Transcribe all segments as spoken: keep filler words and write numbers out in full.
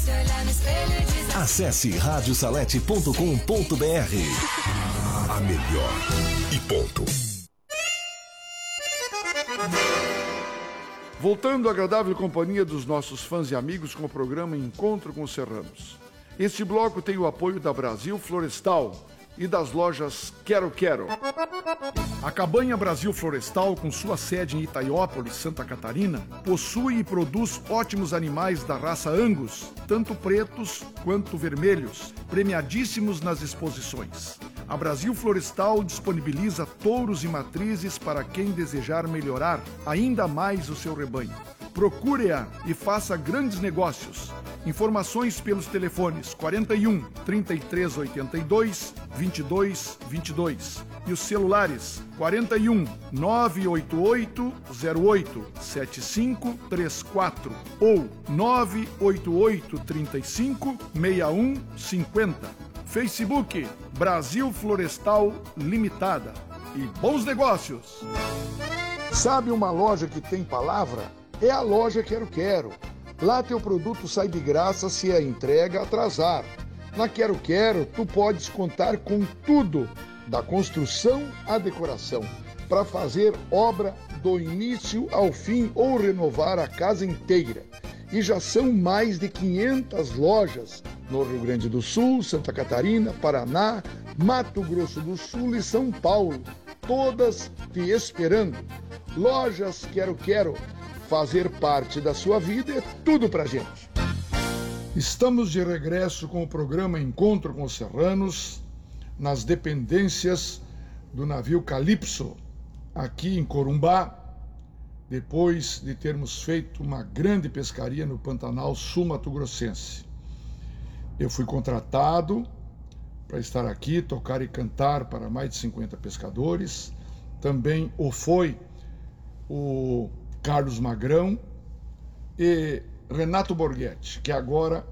Acesse rádio salete ponto com ponto br. A melhor e ponto. Voltando à agradável companhia dos nossos fãs e amigos com o programa Encontro com os Serranos. Este bloco tem o apoio da Brasil Florestal e das lojas Quero Quero. A Cabanha Brasil Florestal, com sua sede em Itaiópolis, Santa Catarina, possui e produz ótimos animais da raça Angus, tanto pretos quanto vermelhos, premiadíssimos nas exposições. A Brasil Florestal disponibiliza touros e matrizes para quem desejar melhorar ainda mais o seu rebanho. Procure-a e faça grandes negócios. Informações pelos telefones quarenta e um, trinta e três oitenta e dois, vinte e dois vinte e dois e os celulares quarenta e um, nove oito oito, zero oito, sete cinco três quatro ou nove oito oito, trinta e cinco, sessenta e um cinquenta. Facebook Brasil Florestal Limitada. E bons negócios! Sabe uma loja que tem palavra? É a loja Quero Quero. Lá teu produto sai de graça se a entrega atrasar. Na Quero Quero, tu podes contar com tudo, da construção à decoração, para fazer obra do início ao fim ou renovar a casa inteira. E já são mais de quinhentas lojas no Rio Grande do Sul, Santa Catarina, Paraná, Mato Grosso do Sul e São Paulo, todas te esperando. Lojas Quero Quero. Fazer parte da sua vida é tudo pra gente. Estamos de regresso com o programa Encontro com os Serranos, nas dependências do navio Calypso, aqui em Corumbá, depois de termos feito uma grande pescaria no Pantanal Sul-Mato-Grossense. Eu fui contratado para estar aqui, tocar e cantar para mais de cinquenta pescadores. Também o foi o Carlos Magrão e Renato Borghetti, que agora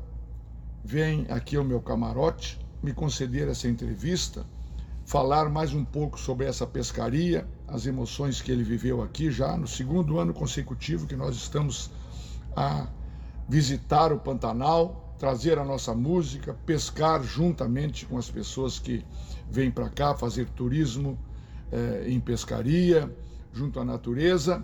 vem aqui ao meu camarote me conceder essa entrevista, falar mais um pouco sobre essa pescaria, as emoções que ele viveu aqui já no segundo ano consecutivo que nós estamos a visitar o Pantanal, trazer a nossa música, pescar juntamente com as pessoas que vêm para cá fazer turismo eh, em pescaria, junto à natureza.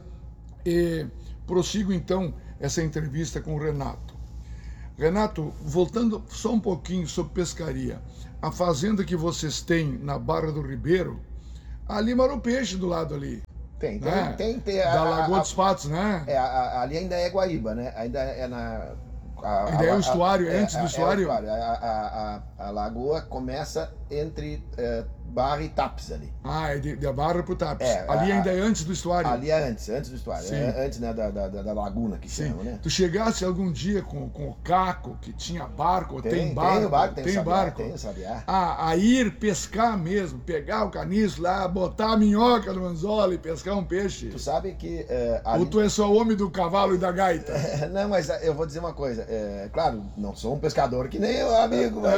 E prossigo então essa entrevista com o Renato. Renato, voltando só um pouquinho sobre pescaria, a fazenda que vocês têm na Barra do Ribeiro, ali mora o peixe do lado ali. Tem, tem, né? tem, tem. Da a, Lagoa a, dos Patos, né? É, a, a, ali ainda é Guaíba, né? Ainda é na... A, ainda a, é o estuário, a, é antes é, do estuário? É o estuário. A, a, a, a lagoa começa entre é, Barra e Tapes ali. Ah, é de, de Barra pro Tapes. É, ali a, ainda é antes do estuário? Ali é antes, antes do estuário. É antes, né, da, da, da laguna que Sim. chama, né? Tu chegasse algum dia com, com o Caco, que tinha barco, tem, tem barco, tem, barco, tem, tem sabiá, barco. Tem o sabiá. A, a ir pescar mesmo, pegar o caniço lá, botar a minhoca no anzol e pescar um peixe. Tu sabe que... É, ali... Ou tu é só homem do cavalo e da gaita? É, não, mas eu vou dizer uma coisa. É, claro, não sou um pescador que nem eu, amigo, mas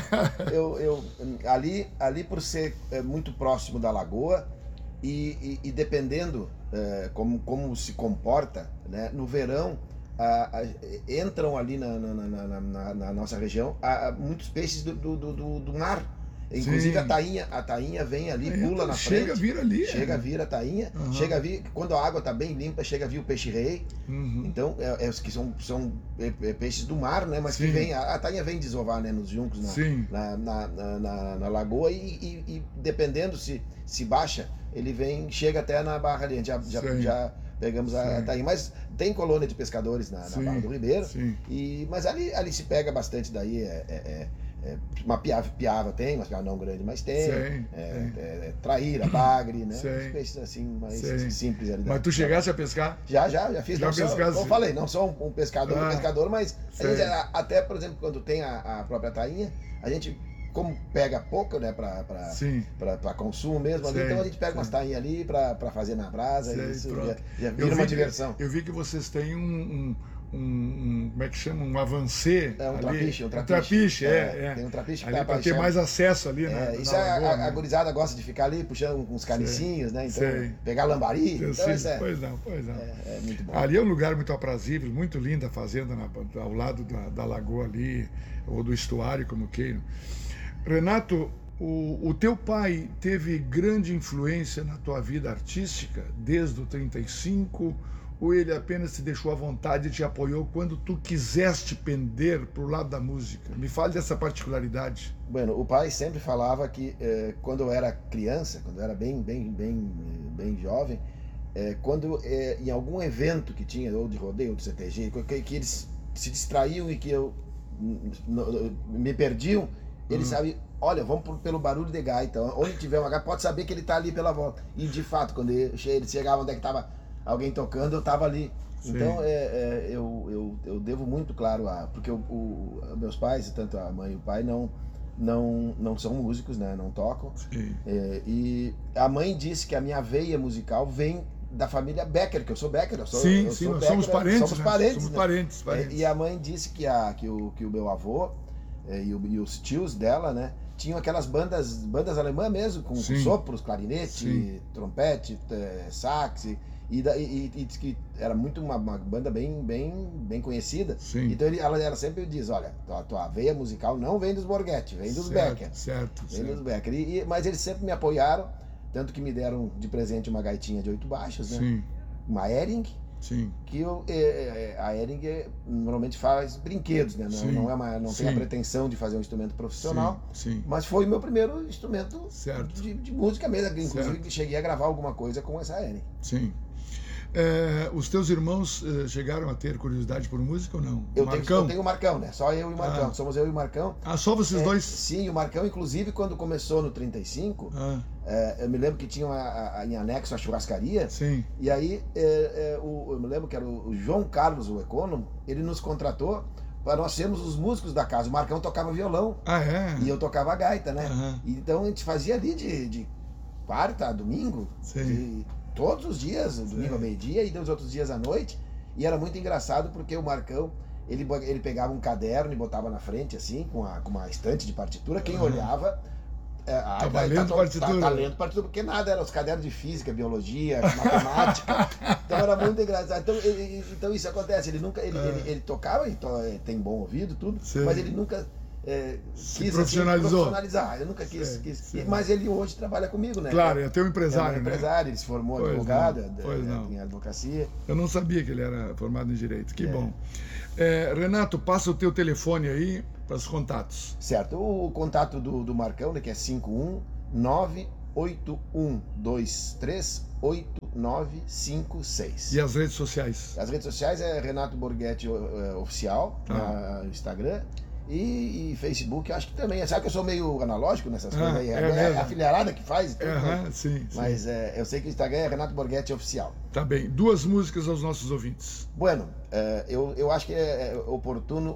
eu, eu, eu ali, ali por ser é, muito próximo da lagoa e, e, e dependendo é, como, como se comporta, né, no verão a, a, entram ali na, na, na, na, na nossa região a, a, muitos peixes do, do, do, do mar. Inclusive a tainha, a tainha vem ali, pula na frente. Chega a vir ali. Chega é. a vir a tainha, uhum. chega a vir, quando a água está bem limpa, chega a vir o peixe-rei. Uhum. Então, é, é, que são, são é, peixes do mar, né? Mas Sim. que vem, a, a tainha vem desovar, né, nos juncos, na, na, na, na, na lagoa, e, e, e dependendo se, se baixa, ele vem, chega até na barra ali, já, já, já pegamos a, a tainha. Mas tem colônia de pescadores na, na Barra do Ribeiro, e, mas ali, ali se pega bastante daí, é, é, é É, uma piava, piava tem, mas não grande, mas tem. Sim, é, é, é, traíra, bagre, né? Os peixes assim, mais Sim. simples ali. Mas tu chegasse a pescar? Já, já, já fiz. Já não, pescasse? Eu, eu falei, não sou um pescador, ah, um pescador, mas a gente, até, por exemplo, quando tem a, a própria tainha, a gente, como pega pouco, né, pra, pra, pra, pra consumo mesmo, ali, então a gente pega Sim. umas tainhas ali pra, pra fazer na brasa, Sim, e isso já, já vira uma vi, diversão. Eu vi que vocês têm um, um um, um como é que chama? Um avancê. É um ali. trapiche, um trapiche. Um trapiche, é, é, é. Tem um trapiche que ali tá para ter mais acesso ali, né? É, isso é, a, a, a gurizada gosta de ficar ali puxando uns canicinhos, né? Então, sei. pegar lambari. Então, Sei. isso é, Pois não, pois não. É, é muito bom. Ali é um lugar muito aprazível, muito linda a fazenda na, ao lado da, da lagoa ali, ou do estuário, como queiram. Renato, o, o teu pai teve grande influência na tua vida artística desde o trinta e cinco, ou ele apenas te deixou à vontade e te apoiou quando tu quiseste pender para o lado da música? Me fale dessa particularidade. Bueno, o pai sempre falava que eh, quando eu era criança, quando eu era bem, bem, bem, bem jovem, eh, quando eh, em algum evento que tinha, ou de rodeio, ou de C T G, que, que eles se distraíam e que eu me perdiam, ele uhum. sabe, olha, vamos por, pelo barulho de gaita, onde tiver uma gaita, pode saber que ele está ali pela volta. E de fato, quando ele chegava onde é que estava alguém tocando, eu estava ali. Sim. Então, é, é, eu, eu, eu devo muito, claro, a, porque o, o, meus pais, tanto a mãe e o pai, não, não, não são músicos, né, não tocam. É, e a mãe disse que a minha veia musical vem da família Becker, que eu sou Becker, eu sou, sim, eu sim, sou nós Becker, somos parentes, somos né? parentes, somos né? parentes, parentes. E a mãe disse que, a, que, o, que o meu avô é, e, o, e os tios dela, né, tinham aquelas bandas, bandas alemãs mesmo, com, com sopros, clarinete, sim. trompete, é, sax, e, e, e, e que era muito uma, uma banda bem, bem, bem conhecida. Sim. Então ele, ela, ela sempre diz, olha, tua, tua veia musical não vem dos Borghetti, vem dos certo, Becker. Certo, vem certo. dos Becker. E, e, mas eles sempre me apoiaram, tanto que me deram de presente uma gaitinha de oito baixos, né? Sim. Uma Ehring. Sim. Que eu, é, a Ehring normalmente faz brinquedos, né? Não, não, é uma, não tem a pretensão de fazer um instrumento profissional, sim, sim. mas foi o meu primeiro instrumento certo. De, de música mesmo. Inclusive certo. cheguei a gravar alguma coisa com essa Ehring. Sim. É, os teus irmãos uh, chegaram a ter curiosidade por música ou não? Eu, o tenho, eu tenho o Marcão, né? Só eu e o Marcão. Ah. Somos eu e o Marcão. Ah, só vocês é, dois? Sim, o Marcão, inclusive, quando começou no trinta e cinco, ah. é, eu me lembro que tinha uma, a, em anexo a churrascaria. Sim. E aí, é, é, o, eu me lembro que era o, o João Carlos, o econômico, ele nos contratou para nós sermos os músicos da casa. O Marcão tocava violão. Ah, é? E eu tocava gaita, né? Uhum. Então a gente fazia ali de, de quarta a domingo. Sim. De, todos os dias, domingo ao meio-dia e os outros dias à noite. E era muito engraçado porque o Marcão, ele, ele pegava um caderno e botava na frente, assim, com, a, com uma estante de partitura. Quem uhum. olhava... É, ah, tá, tá lendo tá, partitura. Tá, tá lendo partitura, porque nada, eram os cadernos de física, biologia, matemática. Então era muito engraçado. Então, ele, então isso acontece, ele nunca, ele, é. ele, ele tocava, então, tem bom ouvido, tudo, sim. mas ele nunca é, quis profissionalizou. Assim, profissionalizar. Eu nunca quis, sim, quis sim. Mas ele hoje trabalha comigo, né? Claro, é teu empresário, é um empresário, né? Ele se formou pois advogado, não, em advocacia. Eu não sabia que ele era formado em Direito, que é. bom. É, Renato, passa o teu telefone aí para os contatos. Certo, o contato do, do Marcão, né, que é cinco um nove oito um dois três oito nove cinco seis. E as redes sociais? As redes sociais é Renato Borghetti uh, Oficial, tá. no Instagram. E, e Facebook, eu acho que também. Sabe que eu sou meio analógico nessas ah, coisas aí? É, é, é a filharada que faz. Tudo, uh-huh, né? sim, Mas sim. É, eu sei que o Instagram é Renato Borghetti Oficial. Tá bem. Duas músicas aos nossos ouvintes. Bueno, uh, eu, eu acho que é, é oportuno.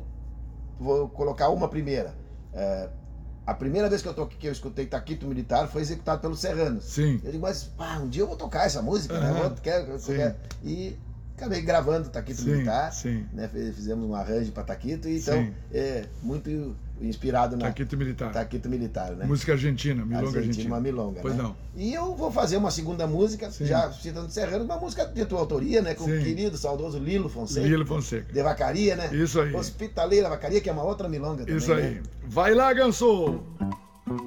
Vou colocar uma primeira. Uh, A primeira vez que eu, toquei, que eu escutei Taquito Militar foi executado pelos Serranos. Sim. Eu digo, mas pá, um dia eu vou tocar essa música, uhum. né? Eu vou, quero, eu quero. E acabei gravando Taquito sim, Militar. Sim. Né? Fizemos um arranjo para Taquito, e então sim. é muito inspirado na Taquito Militar. Taquito Militar, né? Música argentina, milonga argentina. argentina. Uma milonga, pois né? não. E eu vou fazer uma segunda música, sim. já citando Serrano, uma música de tua autoria, né? Com sim. o querido, saudoso Lilo Fonseca. Lilo Fonseca. De Vacaria, né? Isso aí. Hospitaleira Vacaria, que é uma outra milonga também. Isso aí. Né? Vai lá, Ganso!